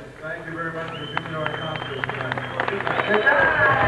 Thank you very much for coming to our concert tonight. Good night.